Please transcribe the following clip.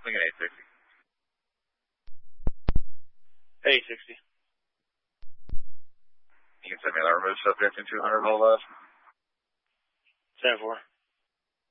swinging 860. 860. You can send me that remove subject in 200 volt left. 10-4.